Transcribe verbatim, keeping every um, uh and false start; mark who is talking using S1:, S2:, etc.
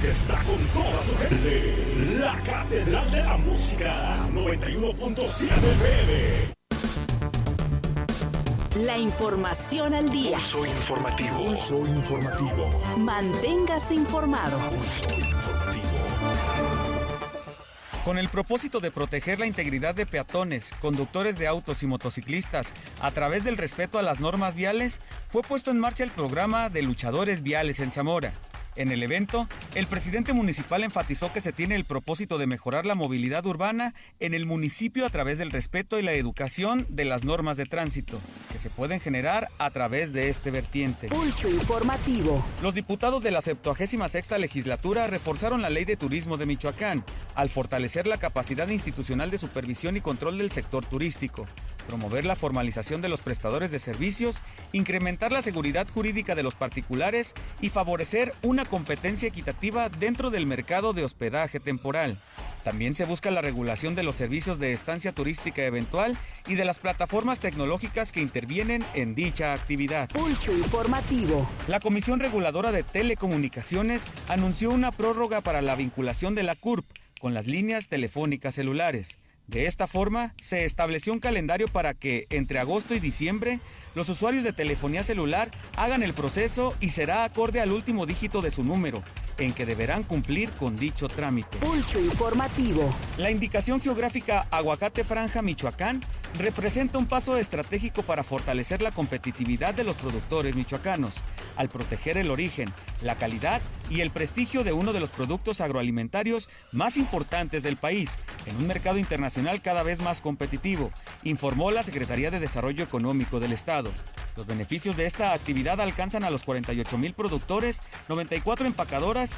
S1: que está con toda su gente. La Catedral de la Música, noventa y uno punto siete F M.
S2: La información al día.
S1: Pulso informativo. Pulso informativo.
S2: Manténgase informado.
S1: Pulso informativo.
S3: Con el propósito de proteger la integridad de peatones, conductores de autos y motociclistas a través del respeto a las normas viales, fue puesto en marcha el programa de luchadores viales en Zamora. En el evento, el presidente municipal enfatizó que se tiene el propósito de mejorar la movilidad urbana en el municipio a través del respeto y la educación de las normas de tránsito, que se pueden generar a través de este vertiente.
S2: Pulso informativo.
S3: Los diputados de la septuagésima sexta legislatura reforzaron la Ley de Turismo de Michoacán, al fortalecer la capacidad institucional de supervisión y control del sector turístico, promover la formalización de los prestadores de servicios, incrementar la seguridad jurídica de los particulares y favorecer una competencia equitativa dentro del mercado de hospedaje temporal. También se busca la regulación de los servicios de estancia turística eventual y de las plataformas tecnológicas que intervienen en dicha actividad.
S2: Pulso informativo.
S3: La Comisión Reguladora de Telecomunicaciones anunció una prórroga para la vinculación de la C U R P con las líneas telefónicas celulares. De esta forma, se estableció un calendario para que, entre agosto y diciembre, los usuarios de telefonía celular hagan el proceso y será acorde al último dígito de su número, en que deberán cumplir con dicho trámite.
S2: Pulso informativo.
S3: La indicación geográfica Aguacate Franja, Michoacán, representa un paso estratégico para fortalecer la competitividad de los productores michoacanos, al proteger el origen, la calidad y el prestigio de uno de los productos agroalimentarios más importantes del país, en un mercado internacional cada vez más competitivo, informó la Secretaría de Desarrollo Económico del Estado. Los beneficios de esta actividad alcanzan a los cuarenta y ocho mil productores, noventa y cuatro empacadoras